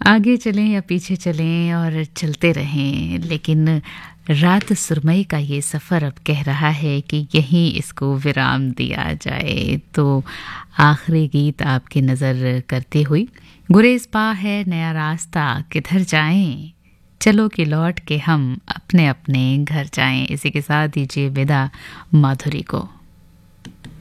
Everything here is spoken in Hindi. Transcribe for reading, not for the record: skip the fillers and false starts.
आगे चलें या पीछे चलें और चलते रहें, लेकिन रात सुरमई का ये सफ़र अब कह रहा है कि यहीं इसको विराम दिया जाए। तो आखिरी गीत आपकी नज़र करते हुए, गुरेज पा है नया रास्ता किधर जाएं, चलो कि लौट के हम अपने अपने घर जाएं। इसी के साथ दीजिए विदा माधुरी को।